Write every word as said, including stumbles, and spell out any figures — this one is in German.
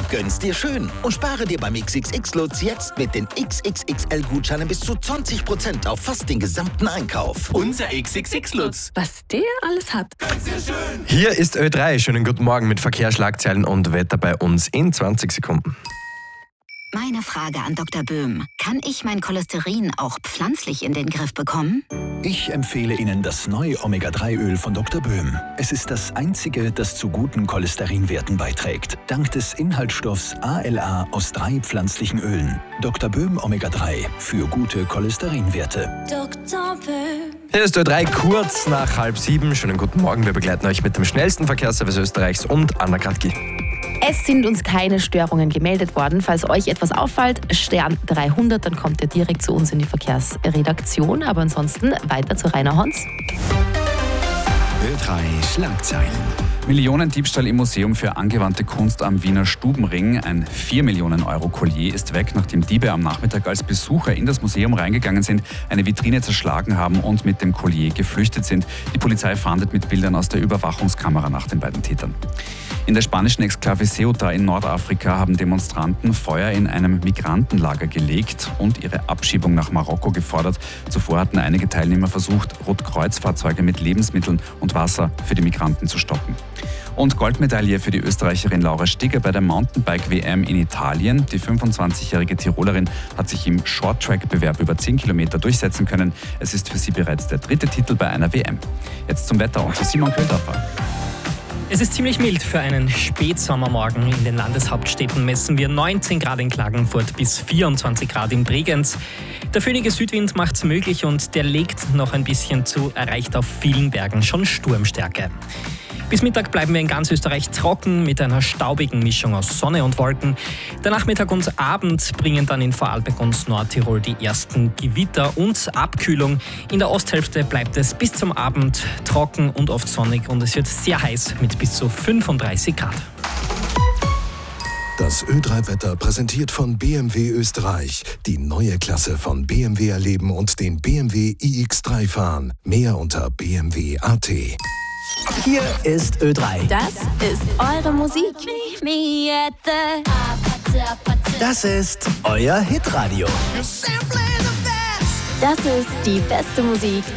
Gönn's dir schön und spare dir beim X X X-Lutz jetzt mit den X X X L-Gutscheinen bis zu zwanzig Prozent auf fast den gesamten Einkauf. Unser X X X-Lutz. Was der alles hat. Hier ist Ö drei. Schönen guten Morgen mit Verkehrsschlagzeilen und Wetter bei uns in zwanzig Sekunden. Meine Frage an Doktor Böhm. Kann ich mein Cholesterin auch pflanzlich in den Griff bekommen? Ich empfehle Ihnen das neue Omega drei Öl von Doktor Böhm. Es ist das einzige, das zu guten Cholesterinwerten beiträgt. Dank des Inhaltsstoffs A L A aus drei pflanzlichen Ölen. Doktor Böhm Omega drei für gute Cholesterinwerte. Doktor Böhm. Hier ist Ö drei kurz nach halb sieben. Schönen guten Morgen. Wir begleiten euch mit dem schnellsten Verkehrsservice Österreichs und Anna Kratki. Es sind uns keine Störungen gemeldet worden. Falls euch etwas auffällt, Stern dreihundert, dann kommt ihr direkt zu uns in die Verkehrsredaktion. Aber ansonsten weiter zu Rainer Hons. Ö drei Schlagzeilen. Millionendiebstahl im Museum für angewandte Kunst am Wiener Stubenring. Ein vier Millionen Euro Collier ist weg, nachdem Diebe am Nachmittag als Besucher in das Museum reingegangen sind, eine Vitrine zerschlagen haben und mit dem Collier geflüchtet sind. Die Polizei fahndet mit Bildern aus der Überwachungskamera nach den beiden Tätern. In der spanischen Exklave Ceuta in Nordafrika haben Demonstranten Feuer in einem Migrantenlager gelegt und ihre Abschiebung nach Marokko gefordert. Zuvor hatten einige Teilnehmer versucht, Rotkreuzfahrzeuge mit Lebensmitteln und Wasser für die Migranten zu stoppen. Und Goldmedaille für die Österreicherin Laura Stigger bei der Mountainbike-W M in Italien. Die fünfundzwanzigjährige Tirolerin hat sich im Short-Track-Bewerb über zehn Kilometer durchsetzen können. Es ist für sie bereits der dritte Titel bei einer W M. Jetzt zum Wetter und zu Simon Köldorfer. Es ist ziemlich mild für einen Spätsommermorgen. In den Landeshauptstädten messen wir neunzehn Grad in Klagenfurt bis vierundzwanzig Grad in Bregenz. Der föhnige Südwind macht es möglich und der legt noch ein bisschen zu, erreicht auf vielen Bergen schon Sturmstärke. Bis Mittag bleiben wir in ganz Österreich trocken mit einer staubigen Mischung aus Sonne und Wolken. Der Nachmittag und Abend bringen dann in Vorarlberg und Nordtirol die ersten Gewitter und Abkühlung. In der Osthälfte bleibt es bis zum Abend trocken und oft sonnig und es wird sehr heiß mit bis zu fünfunddreißig Grad. Das Ö drei Wetter präsentiert von B M W Österreich. Die neue Klasse von B M W erleben und den B M W i X drei fahren. Mehr unter b m w punkt a t. Hier ist Ö drei. Das ist eure Musik. Das ist euer Hitradio. Das ist die beste Musik